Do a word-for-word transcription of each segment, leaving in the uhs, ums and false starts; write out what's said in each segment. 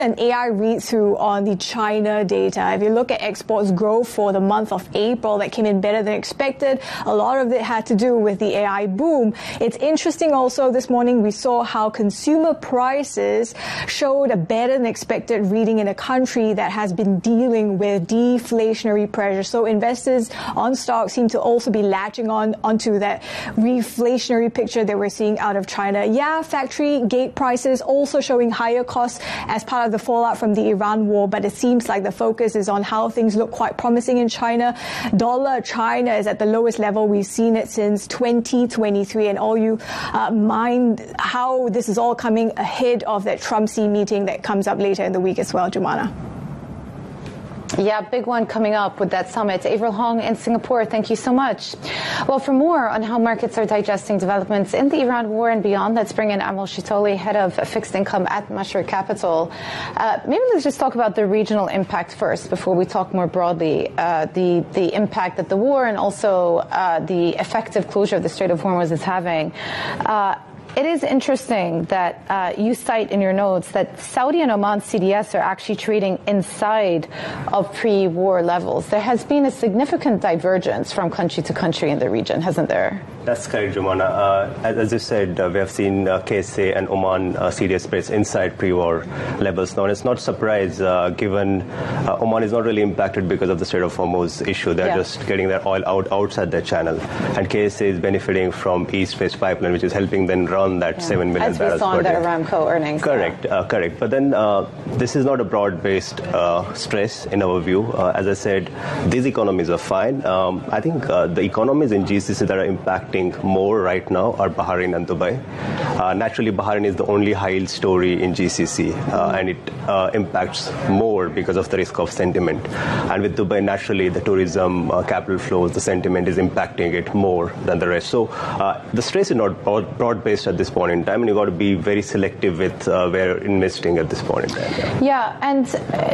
An A I read-through on the China data. If you look at exports growth for the month of April, that came in better than expected. A lot of it had to do with the A I boom. It's interesting also this morning we saw how consumer prices showed a better than expected reading in a country that has been dealing with deflationary pressure. So investors on stocks seem to also be latching on onto that reflationary picture that we're seeing out of China. Yeah, factory gate prices also showing higher costs as part of the fallout from the Iran war, but it seems like the focus is on how things look quite promising in China. Dollar China is at the lowest level we've seen it since twenty twenty-three, and all you uh, mind how this is all coming ahead of that Trump-Xi meeting that comes up later in the week as well, Jumana. Yeah, big one coming up with that summit. Avril Hong in Singapore, thank you so much. Well, for more on how markets are digesting developments in the Iran war and beyond, let's bring in Amal Shitoli, head of fixed income at Mashreq Capital. Uh, maybe let's just talk about the regional impact first before we talk more broadly. Uh, the, the impact that the war and also uh, the effective closure of the Strait of Hormuz is having. Uh, It is interesting that uh, you cite in your notes that Saudi and Oman C D S are actually trading inside of pre-war levels. There has been a significant divergence from country to country in the region, hasn't there? That's correct, Jumana. Uh, as, as you said, uh, we have seen uh, K S A and Oman uh, C D S spreads inside pre-war levels now. And it's not a surprise uh, given uh, Oman is not really impacted because of the Strait of Hormuz issue. They're yeah. just getting their oil out outside their channel. And K S A is benefiting from East-West Pipeline, which is helping them run that yeah. seven million As we barrels saw per in the day. Aramco earnings. Correct, yeah. uh, correct. But then uh, this is not a broad-based uh, stress in our view. Uh, as I said, these economies are fine. Um, I think uh, the economies in G C C that are impacting more right now are Bahrain and Dubai. Uh, naturally, Bahrain is the only high-yield story in G C C, uh, mm-hmm. and it uh, impacts more because of the risk of sentiment. And with Dubai, naturally, the tourism, uh, capital flows, the sentiment is impacting it more than the rest. So uh, the stress is not broad-based at this point in time, and you've got to be very selective with uh, where investing at this point in time. Yeah, yeah and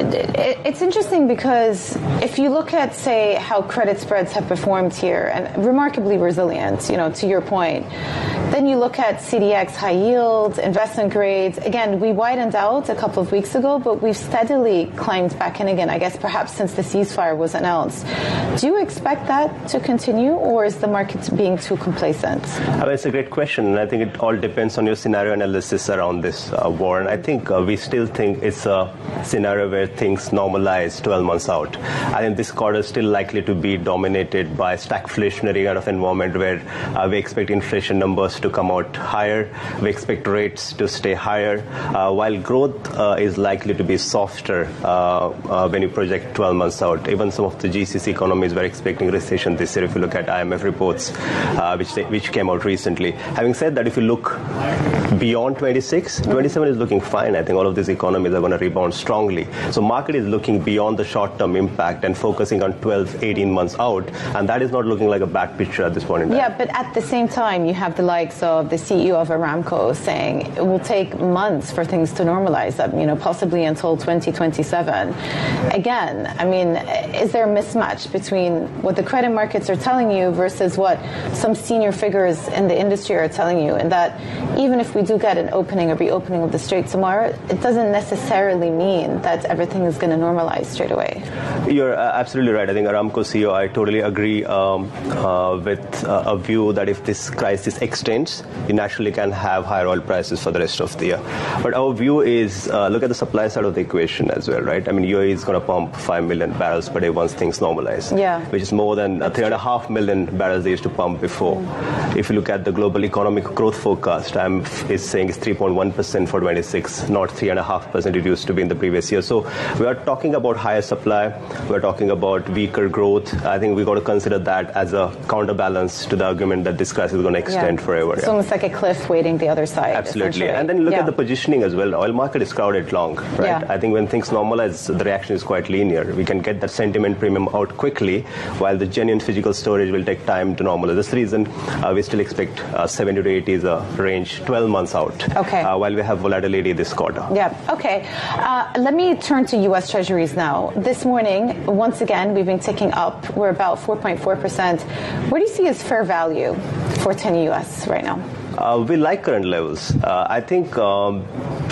it's interesting because if you look at, say, how credit spreads have performed here, and remarkably resilient, you know, to your point, then you look at C D X high yield, investment grades. Again, we widened out a couple of weeks ago, but we've steadily climbed back in again, I guess perhaps since the ceasefire was announced. Do you expect that to continue, or is the market being too complacent? Uh, it's a great question, and I think it all depends on your scenario analysis around this uh, war. And I think uh, we still think it's a scenario where things normalize twelve months out. I think this quarter is still likely to be dominated by stagflationary kind of environment where uh, we expect inflation numbers to come out higher. We expect rates to stay higher, uh, while growth uh, is likely to be softer uh, uh, when you project twelve months out. Even some of the G C C economies were expecting recession this year if you look at I M F reports, uh, which, they, which came out recently. Having said that, if you look beyond twenty-six, twenty-seven is looking fine. I think all of these economies are going to rebound strongly. So market is looking beyond the short-term impact and focusing on twelve, eighteen months out, and that is not looking like a bad picture at this point in time. Yeah, but at the same time, you have the likes of the C E O of Aramco saying it will take months for things to normalize, you know, possibly until twenty twenty-seven. Again, I mean, is there a mismatch between what the credit markets are telling you versus what some senior figures in the industry are telling you, and that even if we do get an opening or reopening of the Strait tomorrow, it doesn't necessarily mean that everything is going to normalize straight away? You're uh, absolutely right. I think Aramco C E O, I totally agree um, uh, with uh, a view that if this crisis extends, you naturally can have higher oil prices for the rest of the year. But our view is, uh, look at the supply side of the equation as well, right? I mean, U A E is going to pump five million barrels per day once things normalize, yeah. which is more than uh, three and a half million barrels they used to pump before. Mm. If you look at the global economic growth forecast, I M F is saying it's three point one percent for twenty-six, not three point five percent it used to be in the previous year. So we are talking about higher supply. We're talking about weaker growth. I think we've got to consider that as a counterbalance to the argument that this crisis is going to extend yeah. forever. It's yeah. almost like a cliff waiting the other side. Absolutely. And then look yeah. at the positioning as well. The oil market is crowded long, right? Yeah. I think when things normalize, the reaction is quite linear. We can get that sentiment premium out quickly, while the genuine physical storage will take time to normalize. That's the reason uh, we still expect uh, seventy to eighty is a range twelve months out. Okay. Uh, while we have volatility this quarter. Yeah. Okay. Uh, let me turn to U S Treasuries now. This morning, once again, we've been ticking up. We're about four point four percent. Where do you see as fair value for ten U S right now? Uh, we like current levels. Uh, I think um,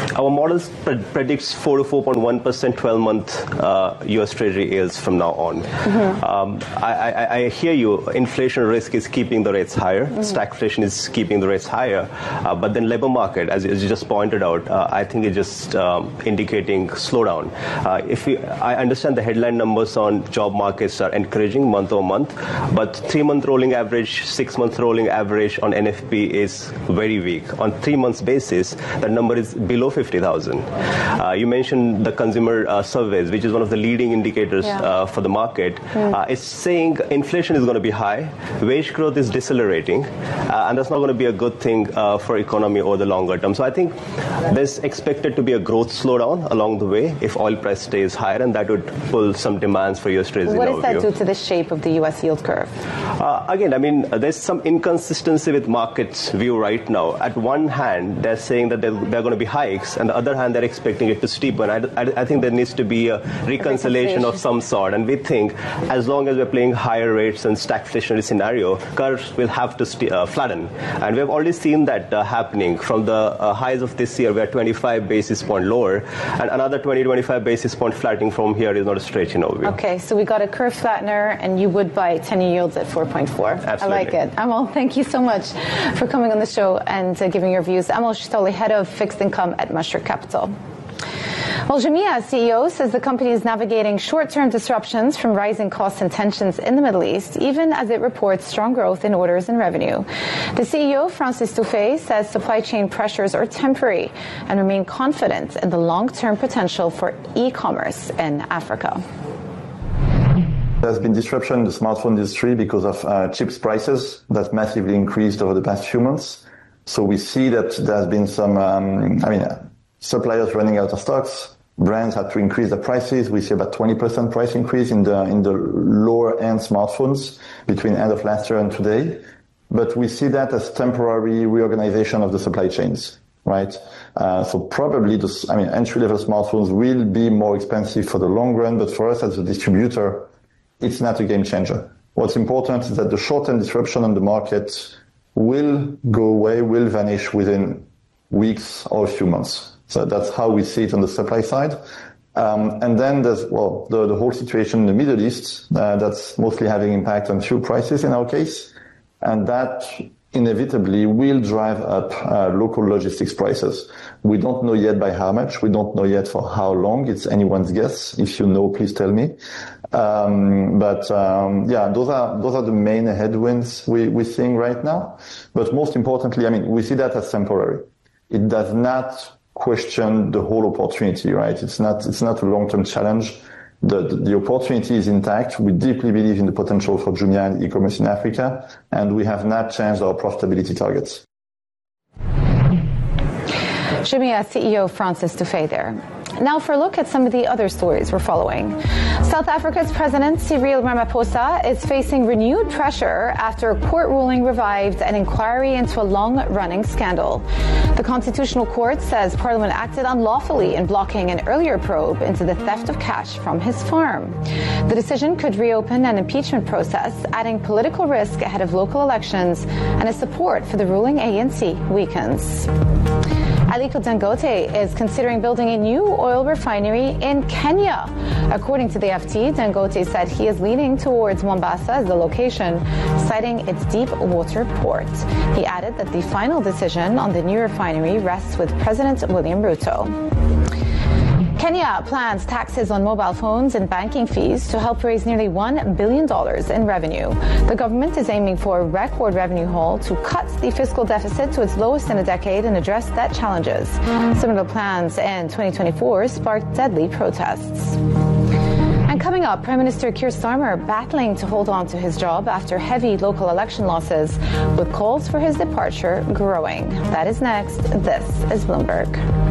Our models pre- predicts four to four point one percent twelve-month uh, U S Treasury yields from now on. Mm-hmm. Um, I, I, I hear you. Inflation risk is keeping the rates higher. Mm-hmm. Stagflation is keeping the rates higher. Uh, but then labor market, as, as you just pointed out, uh, I think it's just um, indicating slowdown. Uh, if we, I understand the headline numbers on job markets are encouraging month over month, but three-month rolling average, six-month rolling average on N F P is very weak. On three months basis, that number is below fifty thousand. Uh, you mentioned the consumer uh, surveys, which is one of the leading indicators yeah. uh, for the market. Mm. Uh, it's saying inflation is going to be high, wage growth is decelerating, uh, and that's not going to be a good thing uh, for economy over the longer term. So I think there's expected to be a growth slowdown along the way if oil price stays higher, and that would pull some demands for U S Treasury. What does that do to the shape of the U S yield curve? Uh, again, I mean, there's some inconsistency with markets view right now. At one hand, they're saying that there are going to be hikes, and the other hand, they're expecting it to steepen. I, I, I think there needs to be a reconciliation of some sort, and we think as long as we're playing higher rates and stagflationary scenario, curves will have to st- uh, flatten. And we've already seen that uh, happening. From the uh, highs of this year, we're twenty-five basis point lower, and another twenty, twenty-five basis point flattening from here is not a stretch in our view. Okay, so we got a curve flattener, and you would buy ten-year yields at four point four. Absolutely. I like it. Amal, thank you so much for coming on the show and uh, giving your views. Amal Chitouli, head of fixed income at Mashreq Capital. Well, Jumia's C E O says the company is navigating short-term disruptions from rising costs and tensions in the Middle East, even as it reports strong growth in orders and revenue. The C E O, Francis Dufay, says supply chain pressures are temporary and remain confident in the long-term potential for e-commerce in Africa. There's been disruption in the smartphone industry because of uh, chips prices that massively increased over the past few months. So we see that there's been some, um, I mean, uh, suppliers running out of stocks. Brands had to increase the prices. We see about twenty percent price increase in the in the lower end smartphones between end of last year and today. But we see that as temporary reorganization of the supply chains, right? Uh, so probably, the, I mean, entry-level smartphones will be more expensive for the long run, but for us as a distributor, it's not a game changer. What's important is that the short-term disruption on the market will go away, will vanish within weeks or a few months. So that's how we see it on the supply side. Um, and then there's, well, the, the whole situation in the Middle East, uh, that's mostly having impact on fuel prices in our case. And that inevitably will drive up uh, local logistics prices. We don't know yet by how much. We don't know yet for how long. It's anyone's guess. If you know, please tell me. Um, but um, yeah, those are those are the main headwinds we, we're seeing right now. But most importantly, I mean, we see that as temporary. It does not question the whole opportunity, right? It's not, it's not a long-term challenge. The, the, the opportunity is intact. We deeply believe in the potential for Jumia and e-commerce in Africa, and we have not changed our profitability targets. Jumia C E O Francis Dufay there. Now for a look at some of the other stories we're following. South Africa's President Cyril Ramaphosa is facing renewed pressure after a court ruling revived an inquiry into a long-running scandal. The Constitutional Court says Parliament acted unlawfully in blocking an earlier probe into the theft of cash from his farm. The decision could reopen an impeachment process, adding political risk ahead of local elections, and as support for the ruling A N C weakens. Aliko Dangote is considering building a new oil refinery in Kenya. According to the F T, Dangote said he is leaning towards Mombasa as the location, citing its deep water port. He added that the final decision on the new refinery rests with President William Ruto. Kenya plans taxes on mobile phones and banking fees to help raise nearly one billion dollars in revenue. The government is aiming for a record revenue haul to cut the fiscal deficit to its lowest in a decade and address debt challenges. Similar plans in twenty twenty-four sparked deadly protests. And coming up, Prime Minister Keir Starmer battling to hold on to his job after heavy local election losses, with calls for his departure growing. That is next. This is Bloomberg.